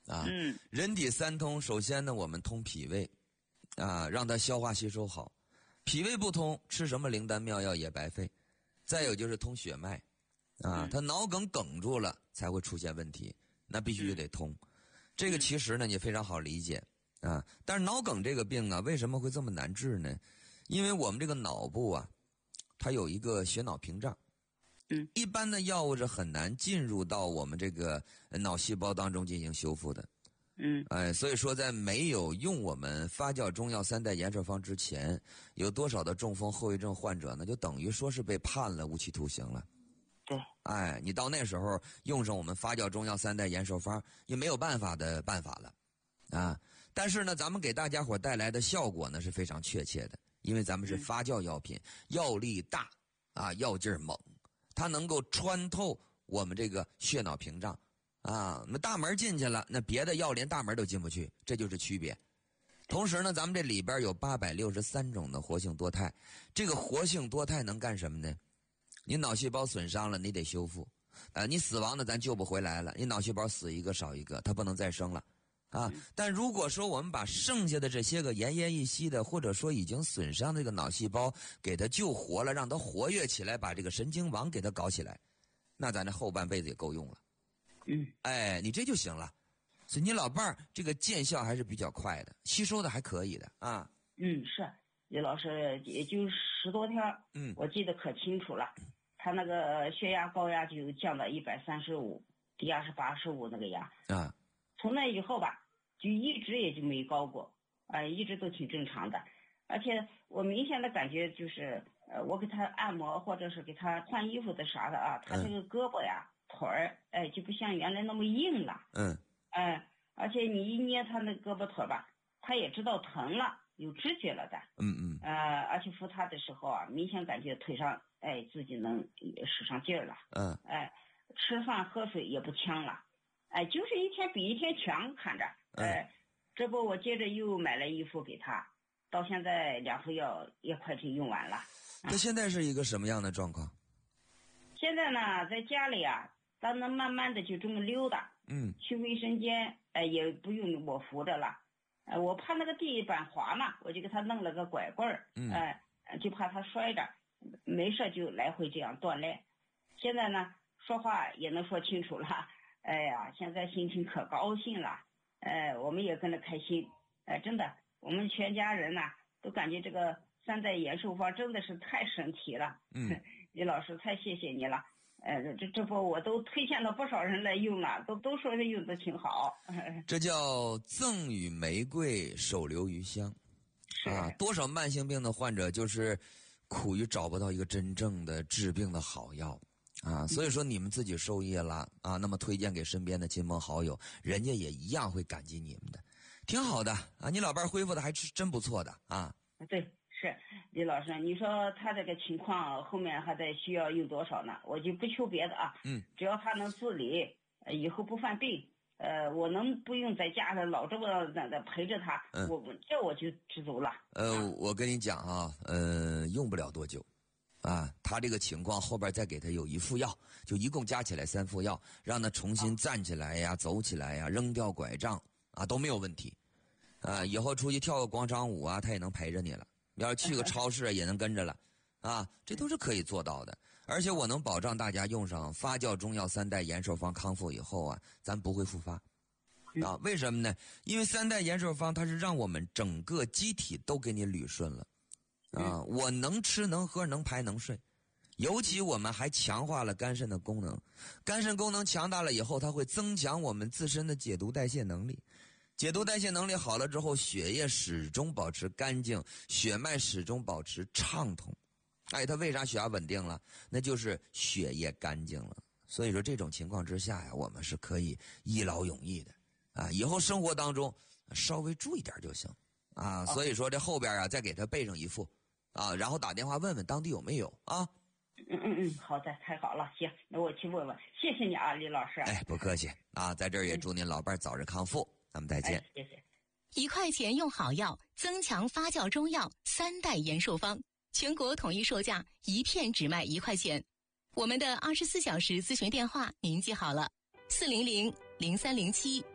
啊。人体三通，首先呢，我们通脾胃，啊，让它消化吸收好。脾胃不通，吃什么灵丹妙药也白费。再有就是通血脉，啊，它脑梗梗住了才会出现问题，那必须就得通。这个其实呢，也非常好理解啊。但是脑梗这个病啊，为什么会这么难治呢？因为我们这个脑部啊，它有一个血脑屏障。一般的药物是很难进入到我们这个脑细胞当中进行修复的。所以说在没有用我们发酵中药三代延寿方之前，有多少的中风后遗症患者呢？就等于说是被判了无期徒刑了。 对。 你到那时候用上我们发酵中药三代延寿方，也没有办法的办法了啊。但是呢，咱们给大家伙带来的效果呢是非常确切的，因为咱们是发酵药品，药力大啊，药劲儿猛，它能够穿透我们这个血脑屏障。那大门进去了，那别的药连大门都进不去，这就是区别。同时呢，咱们这里边有863种的活性多肽，这个活性多肽能干什么呢？你脑细胞损伤了，你得修复，你死亡的咱救不回来了，你脑细胞死一个少一个，它不能再生了啊。但如果说我们把剩下的这些个奄奄一息的，或者说已经损伤的这个脑细胞给它救活了，让它活跃起来，把这个神经网给它搞起来，那咱这后半辈子也够用了。你这就行了。所以你老伴儿这个见效还是比较快的，吸收的还可以的啊。 是李老师，也就10多天，我记得可清楚了。他那个血压高压就降到135，低压是85那个压啊。从那以后吧，就一直也就没高过，一直都挺正常的。而且我明显的感觉就是，我给他按摩或者是给他换衣服的啥的啊，他这个胳膊呀、腿儿，就不像原来那么硬了。而且你一捏他那胳膊腿吧，他也知道疼了，有知觉了的。而且扶他的时候啊，明显感觉腿上自己能使上劲儿了。吃饭喝水也不呛了。就是一天比一天强，看着。这不我接着又买了一副给他，到现在2副药也快就用完了。 那现在是一个什么样的状况？ 现在呢，在家里啊，咱能慢慢的就这么溜达。去卫生间，也不用我扶着了。我怕那个地板滑嘛，我就给他弄了个拐棍儿。就怕他摔着，没事就来回这样锻炼。现在呢，说话也能说清楚了。现在心情可高兴了。我们也跟着开心。真的，我们全家人呐，都感觉这个三代延寿方真的是太神奇了。李老师，太谢谢你了。这不我都推荐了不少人来用了，都说是用的挺好。 这叫赠与玫瑰，手留余香。多少慢性病的患者就是苦于找不到一个真正的治病的好药所以说你们自己受益了那么推荐给身边的亲朋好友，人家也一样会感激你们的，挺好的你老伴恢复的还是真不错的对，是李老师，你说他这个情况后面还得需要用多少呢？我就不求别的只要他能自理，以后不犯病，我能不用在家老这么陪着他，我就知足了。 我跟你讲用不了多久他这个情况后边再给他有1副药，就一共加起来3副药，让他重新站起来呀、走起来呀、扔掉拐杖都没有问题以后出去跳个广场舞他也能陪着你了。要是去个超市也能跟着了这都是可以做到的。而且我能保障大家用上发酵中药三代延寿方康复以后咱不会复发为什么呢？因为三代延寿方它是让我们整个机体都给你捋顺了我能吃能喝能排能睡，尤其我们还强化了肝肾的功能。肝肾功能强大了以后，它会增强我们自身的解毒代谢能力。解毒代谢能力好了之后，血液始终保持干净，血脉始终保持畅通。它为啥血压稳定了？那就是血液干净了。所以说这种情况之下我们是可以一劳永逸的以后生活当中稍微注意点就行所以说这后边再给他备上1副然后打电话问问当地有没有好的，太好了，行，那我去问问，谢谢你李老师。 不客气在这儿也祝您老伴早日康复，咱们再见。 谢谢。 1块钱用好药，增强发酵中药3代延寿方，全国统一售价1片只卖1块钱。我们的24小时咨询电话您记好了，400-0307